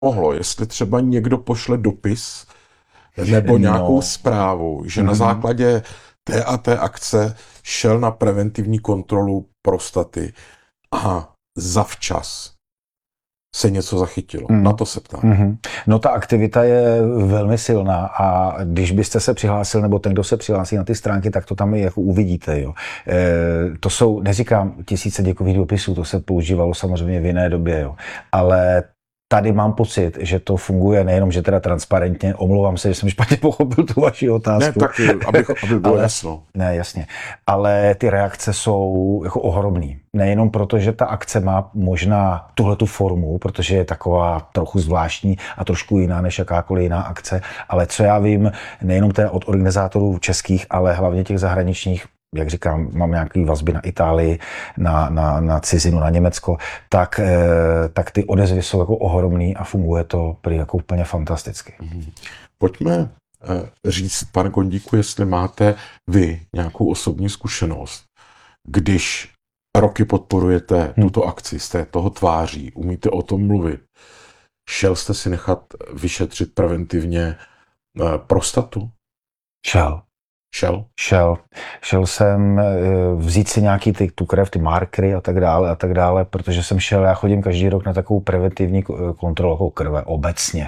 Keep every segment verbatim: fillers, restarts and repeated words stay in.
mohlo, jestli třeba někdo pošle dopis nebo nějakou no. zprávu, že mm-hmm. na Mhm. základě té a té akce šel na preventivní kontrolu prostaty a zavčas se něco zachytilo. Mm. Na to se ptám. Mm-hmm. No ta aktivita je velmi silná a když byste se přihlásil, nebo ten, kdo se přihlásí na ty stránky, tak to tam i jako uvidíte. Jo. E, to jsou, neříkám tisíce děkových dopisů, to se používalo samozřejmě v jiné době, jo. Ale tady mám pocit, že to funguje nejenom, že teda transparentně, omlouvám se, že jsem špatně pochopil tu vaši otázku. Ne, tak aby, aby bylo ale, jasno. Ne, jasně. Ale ty reakce jsou jako ohromný. Nejenom proto, že ta akce má možná tuhletu formu, protože je taková trochu zvláštní a trošku jiná než jakákoliv jiná akce, ale co já vím, nejenom teda od organizátorů českých, ale hlavně těch zahraničních, jak říkám, mám nějaké vazby na Itálii, na, na, na cizinu, na Německo, tak, eh, tak ty odezvy jsou jako ohromný a funguje to prý jako úplně fantasticky. Pojďme eh, říct, pane Kondíku, jestli máte vy nějakou osobní zkušenost, když roky podporujete hmm. tuto akci, jste toho tváří, umíte o tom mluvit, šel jste si nechat vyšetřit preventivně eh, prostatu? Šel. Šel? Šel. Šel jsem vzít si nějaký ty, tu krev, ty markery a tak dále a tak dále, protože jsem šel, já chodím každý rok na takovou preventivní kontrolu jako krve obecně.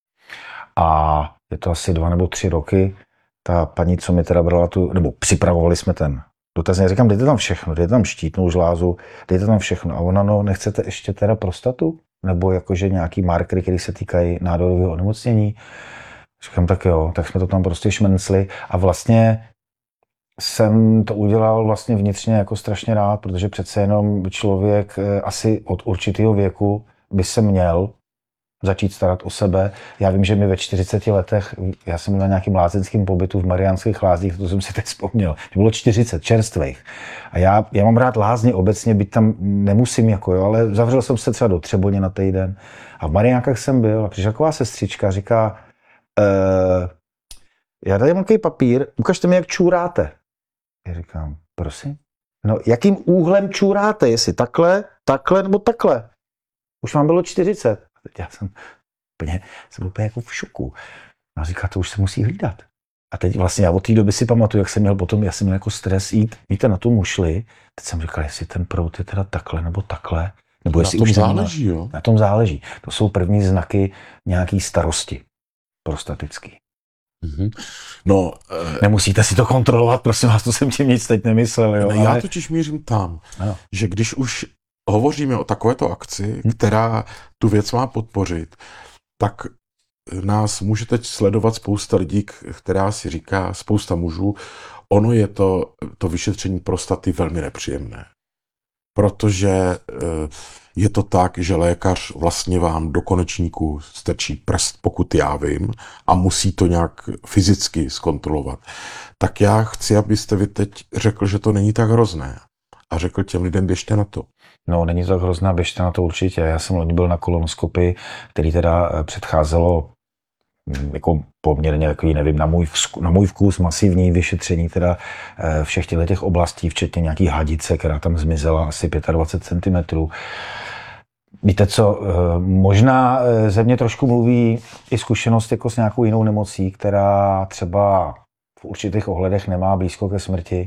A je to asi dva nebo tři roky. Ta paní, co mi teda brala tu, nebo připravovali jsme ten dotazník, říkám, dejte tam všechno, dejte tam štítnou žlázu, dejte tam všechno. A ona, no, nechcete ještě teda prostatu? Nebo jakože nějaký markery, které se týkají nádorového onemocnění? Říkám, tak jo, tak jsme to tam prostě šmencli a vlastně jsem to udělal vlastně vnitřně jako strašně rád, protože přece jenom člověk asi od určitého věku by se měl začít starat o sebe. Já vím, že mi ve čtyřiceti letech, já jsem byl na nějakým lázeňském pobytu v Mariánských Lázních, to jsem si teď vzpomněl, to bylo čtyřicet čerstvých. A já, já mám rád lázně obecně, byť tam nemusím jako jo, ale zavřel jsem se třeba do Třeboně na týden a v Mariánkách jsem byl a přišla taková sestřička, říká, Uh, já tady mám takový papír, ukažte mi, jak čůráte. Já říkám, prosím? No, jakým úhlem čůráte? Jestli takhle, takhle nebo takhle? Už vám bylo čtyřicet. A teď já jsem úplně, jsem úplně jako v šoku. A říká, to už se musí hlídat. A teď vlastně já od té doby si pamatuju, jak jsem měl potom, já jsem měl jako stres jít, víte, na tu mušli. Teď jsem říkal, jestli ten proud je teda takhle nebo takhle. Nebo na jestli tom už záleží, jo? Na tom záleží. To jsou první znaky nějaký starosti. Prostatický. Mm-hmm. No, nemusíte si to kontrolovat, prosím vás, to jsem tím nic teď nemyslel. Jo, ne, ale... Já totiž mířím tam, ano. že když už hovoříme o takovéto akci, hmm. která tu věc má podpořit, tak nás může teď sledovat spousta lidí, která si říká, spousta mužů, ono je to, to vyšetření prostaty velmi nepříjemné. Protože je to tak, že lékař vlastně vám do konečníku strčí prst, pokud já vím, a musí to nějak fyzicky zkontrolovat. Tak já chci, abyste vy teď řekl, že to není tak hrozné. A řekl těm lidem, běžte na to. No, není to tak hrozné, běžte na to určitě. Já jsem loni byl na kolonoskopii, který teda předcházelo jako poměrně takový, nevím, na můj, vkus, na můj vkus masivní vyšetření teda všech těch oblastí, včetně nějaký hadice, která tam zmizela asi dvacet pět centimetrů. Víte co, možná ze mě trošku mluví i zkušenost jako s nějakou jinou nemocí, která třeba v určitých ohledech nemá blízko ke smrti.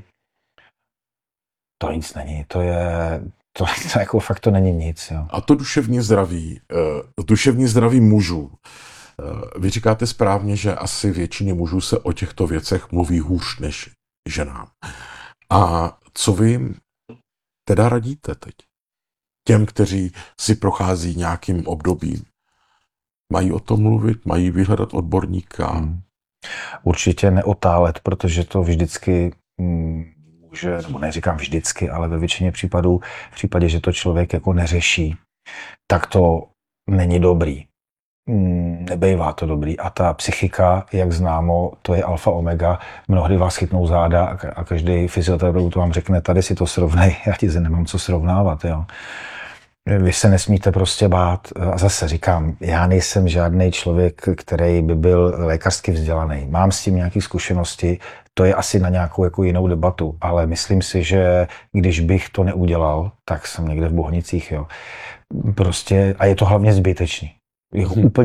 To nic není, to je, to, to jako fakt to není nic. Jo. A to duševní zdraví, duševní zdraví mužů. Vy říkáte správně, že asi většině mužů se o těchto věcech mluví hůř než ženám. A co vy jim teda radíte teď? Těm, kteří si prochází nějakým obdobím. Mají o tom mluvit, mají vyhledat odborníka. Hmm. Určitě neotálet, protože to vždycky může, nebo neříkám vždycky, ale ve většině případů, v případě, že to člověk jako neřeší, tak to není dobrý. Nebejvá to dobrý. A ta psychika, jak známo, to je alfa omega. Mnohdy vás chytnou záda a každý fyzioterapeut vám řekne, tady si to srovnej, já ti se nemám co srovnávat. Jo. Vy se nesmíte prostě bát. A zase říkám, já nejsem žádný člověk, který by byl lékařsky vzdělaný. Mám s tím nějaké zkušenosti, to je asi na nějakou jako jinou debatu, ale myslím si, že když bych to neudělal, tak jsem někde v Bohnicích. Jo. Prostě, a je to hlavně zbytečný. Jako úplně